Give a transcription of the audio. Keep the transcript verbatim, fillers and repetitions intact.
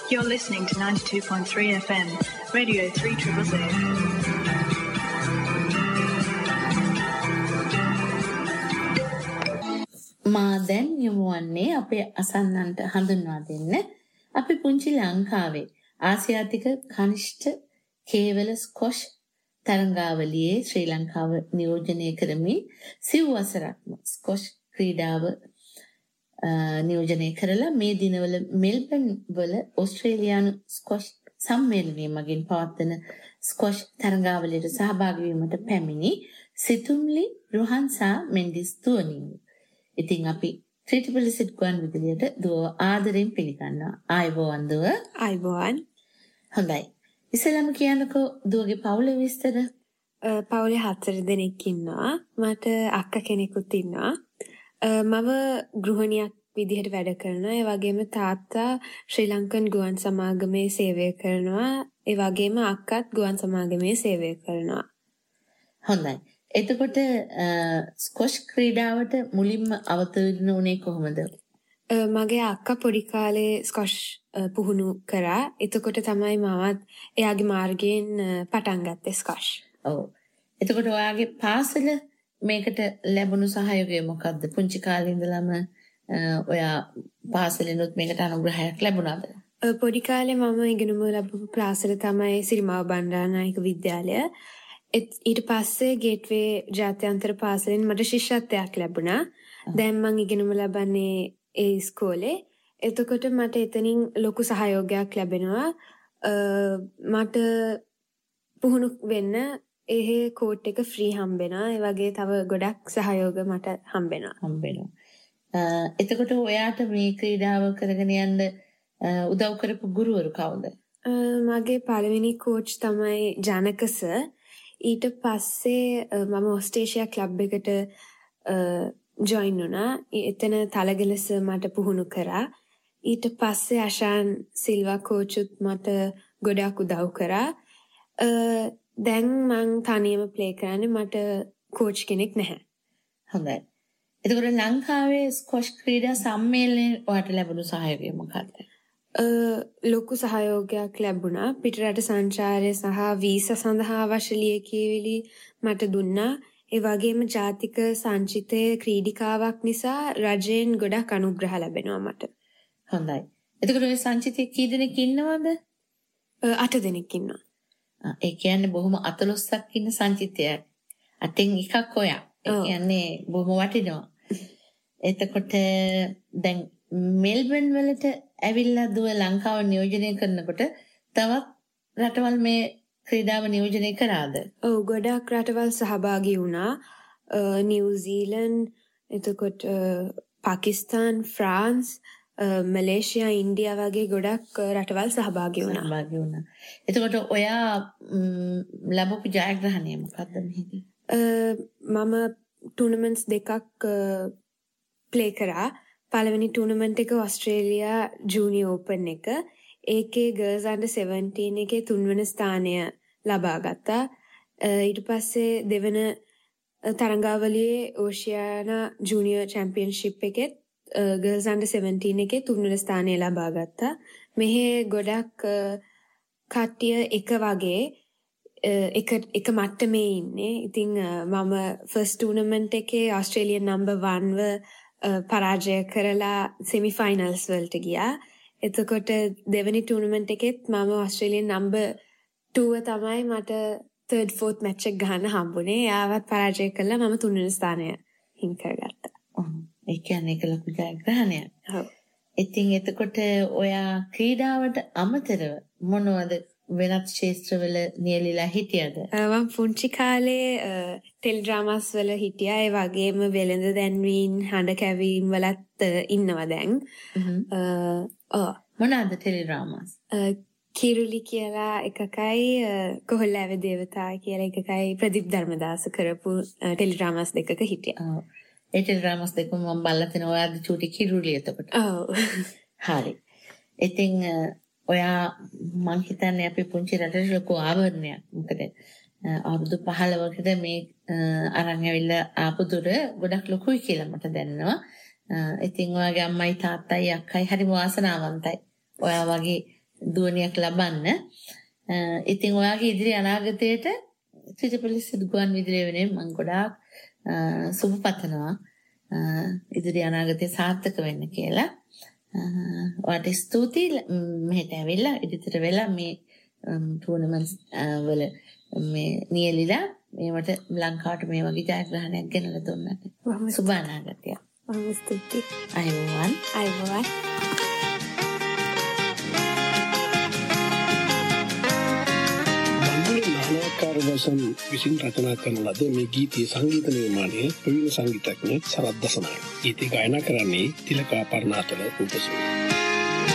You're listening to ninety-two point three F M, Radio three Z Z. මා දැන් යොමු වන්නේ අපේ අසන්නන්ට හඳුන්වා දෙන්න අපි පුංචි ලංකාවේ ආසියාතික කනිෂ්ඨ කේවල ස්කොෂ් තරඟාවලියේ ශ්‍රී ලංකාව නියෝජනය කරමින් සිව් වසරක්ම ස්කොෂ් ක්‍රීඩාව නියෝජනය කරලා මේ දිනවල මෙල්බන් වල ඕස්ට්‍රේලියානු ස්කොෂ් සම්මේලනයේ මගින් පවත්වන ස්කොෂ් තරඟාවලියට සහභාගී වීමට පැමිණි සිතුම්ලි රුහන්සා මෙන්ඩිස් දුවනිය. ඉතින් අපි ත්‍රිටිපිලිසිට් ගුවන් විදුලියට දුව ආදරෙන් පිළිගන්නවා. ආයුබෝවන් දුව. ආයුබෝවන්. හොඳයි. ඉස්සෙල්ලාම කියන්නකෝ දුවගේ පවුලේ විස්තර. පවුලේ හතර දෙනෙක් ඉන්නවා. මට අක්කා කෙනෙකුත් ඉන්නවා. මම ගෘහණියක් විදිහට වැඩ කරනවා. ඒ වගේම තාත්තා ශ්‍රී ලංකන් ගුවන් සමාගමේ සේවය කරනවා. ඒ වගේම අක්කත් ගුවන් සමාගමේ සේවය කරනවා. හොඳයි. එතකොට ස්කොෂ් ක්‍රීඩාවට මුලින්ම අවතීර්ණ වුණේ කොහොමද? මගේ අක්කා පොඩි කාලේ ස්කොෂ් පුහුණු කරා. එතකොට තමයි මමත් එයාගේ මාර්ගයෙන් පටන් ගත්තේ ස්කොෂ්. ඔව්. එතකොට ඔයාගේ පාසල මේකට ලැබුණු සහයෝගය මොකක්ද? පුංචි කාලේ ඉඳලම ඔයා පාසලෙනුත් මේකට අනුග්‍රහයක් ලැබුණාද? පොඩි කාලේ මම ඉගෙනුම ලැබපු පාසල තමයි සිරිමාව බණ්ඩාරනායක විද්‍යාලය. ඊට පස්සේ ගේට්වේ ජාත්‍යන්තර පාසලෙන් මට ශිෂ්‍යත්වයක් ලැබුණා. දැන් මම ඉගෙනුම ලබන්නේ ඒ ඉස්කෝලේ. එතකොට මට එතනින් ලොකු සහයෝගයක් ලැබෙනවා. මට පුහුණු වෙන්න එහෙ කෝට් එක ෆ්‍රී හම්බෙනවා. ඒ වගේ තව ගොඩක් සහයෝග මට හම්බෙනවා. හම්බෙනවා. එතකොට ඔයාට මේ ක්‍රීඩාව කරගෙන යන්න උදව් කරපු ගුරුවරු කවුද? මගේ පළවෙනි කෝච් තමයි ජනක සර්. ඊට පස්සේ මම ඕස්ට්‍රේලියා ක්ලබ් එකට ජොයින් වුණා. එතන තලගල සර් මට පුහුණු කරා. ඊට පස්සේ අෂාන් සිල්වා කෝචුත් මට ගොඩක් උදව් කරා. දැන් මං තනියම ප්ලේ කරන්නේ. මට කෝච් කෙනෙක් නැහැ. හොඳයි. එතකොට ලංකාවේ ස්කොෂ් ක්‍රීඩා සම්මේලනයේ ඔයාලට ලැබුණු සහයෝගය මොකක්ද? ලොකු සහයෝගයක් ලැබුණා. පිටරට සංචාරය සහ වීසා සඳහා අවශ්‍ය ලියකියවිලි මට දුන්නා. ඒ වගේම ජාතික සංචිතයේ ක්‍රීඩිකාවක් නිසා රජයෙන් ගොඩක් අනුග්‍රහ ලැබෙනවා මට. හොඳයි. එතකොට ඔය සංචිතයේ කී දෙනෙක් ඉන්නවද? අට දෙනෙක් ඉන්නවා. ඒ කියන්නේ බොහොම අතලොස්සක් ඉන්න සංචිතයක්. අටෙන් එකක් ඔයා. ඒ කියන්නේ බොහොම වටිනවා. එතකොට දැන් මෙල්බන් වලට ඇවිල්ලා දුව ලංකාව නියෝජනය කරනකොට තවත් රටවල් මේ ක්‍රීඩාව නියෝජනය කරාද? ඔව් ගොඩක් රටවල් සහභාගී වුණා. නිව්සීලන්ඩ්, එතකොට පාකිස්තාන්, ෆ්‍රාන්ස්, මලේසියා, ඉන්දියා වගේ ගොඩක් රටවල් සහභාගී වුණා. සහභාගී වුණා. එතකොට ඔයා ලැබපු ජයග්‍රහණය මොකක්ද මෙහිදී? මම ටූර්නමන්ට්ස් දෙකක් ප්ලේ කරා. පළවෙනි ටූර්නමන්ට් එක ඕස්ට්‍රේලියා ජූනියර් ඕපන් එක. ඒකේ ගර්ල්ස් අන්ඩර් සෙවන්ටීන් එකේ තුන්වන ස්ථානය ලබා ගත්තා. ඊට පස්සේ දෙවන තරඟාවලියේ ඕෂියානා ජූනියර් චැම්පියන්ෂිප් එකේ ගර්ල්ස් අන්ඩර් සෙවන්ටීන් එකේ තුන්වන ස්ථානය ලබා ගත්තා. මෙහි ගොඩක් කට්ටිය එක වගේ එක එක මට්ටමේ ඉන්නේ. ඉතින් මම ෆස්ට් ටූර්නමන්ට් එකේ ඕස්ට්‍රේලියන් නම්බර් වන් ව පරාජය කරලා සෙමි ෆයිනල්ස් වලට ගියා. එතකොට දෙවෙනි ටූර්නමන්ට් එකෙත් මම ඕස්ට්‍රේලියන් නම්බර් ටූ තමයි මට තර්ඩ් ෆෝර්ත් මැච් එක ගන්න හම්බුනේ. එයාවත් පරාජය කළා. මම තුන්වෙනි ස්ථානය හිමි කරගත්තා. ඒ කියන්නේ ඒක ලොකු ජයග්‍රහණයක්. ඔව්. ඉතින් එතකොට ඔයා ක්‍රීඩාවට අමතරව මොනවද වෙනත් ක්ෂේත්‍රවල නියැලිලා හිටියද? මම පුංචි කාලේ ටෙලිඩ්‍රාමාස් වල හිටියා. ඒ වගේම වෙළඳ දැන්වීම්, හඬ කැවීම් වලත් ඉන්නවා දැන්. ඔව්. මොනවාද ටෙලිඩ්‍රාමාස්? කිරුලි කියලා එකකයි, කොහොල්ලෑව දේවතා කියලා එකකයි ප්‍රදීප් ධර්මදාස කරපු ටෙලිඩ්‍රාමාස් දෙකක හිටියා. ඔව්. ඒ ටෙලිඩ්‍රාමාස් දෙකම මම බලලා තිනවා. ඔයාද චූටි කිරුලි එතකොට. ඔව්. හරි. ඉතින් ඔයා මං හිතන්නේ අපි පුංචි රටේ ලොකු ආවරණයක්. මොකද අවුරුදු පහළොවකට මේ අරන් ඇවිල්ලා ආපු දුර ගොඩක් ලොකුයි කියලා මට දැනෙනවා. ඉතින් ඔයාගේ අම්මයි තාත්තයි අක්කයි හරිම වාසනාවන්තයි. ඔයා වගේ දුවනියක් ලබන්න. ඉතින් ඔයාගේ ඉදිරි අනාගතයට ත්‍රිපොලිස් ගුවන් විදුලිය වෙනුවෙන් මම ගොඩාක් සුබ පතනවා. ඉදිරි අනාගතය සාර්ථක වෙන්න කියලා. ඔයාට ස්තුතියි මෙහෙට ඇවිල්ලා ඉදිරියට වෙලා මේ ටූර්නමන්ට්ස් වල මේ නියලිලා මේවට ලංකාවට මේ වගේ ජයග්‍රහණයක් ගෙනලා දුන්නට. සුබ අනාගතයක්. බොහොම ස්තුතියි. අයුවන් අයුවන්. කාරදසන් විසින් රචනා කරන ලද මේ ගීතයේ සංගීත නිර්මාණය ප්‍රවීණ සංගීතඥ සරත් දසනායක. ගීතය ගායනා කරන්නේ තිලකා පර්ණාතල රූපසිංහ.